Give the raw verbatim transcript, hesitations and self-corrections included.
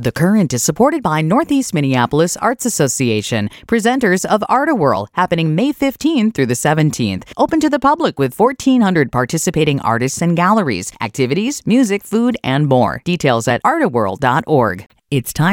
The Current is supported by Northeast Minneapolis Arts Association, presenters of Art-A-Whirl, happening May fifteenth through the seventeenth. Open to the public with fourteen hundred participating artists and galleries, activities, music, food, and more. Details at art a whirl dot org. It's time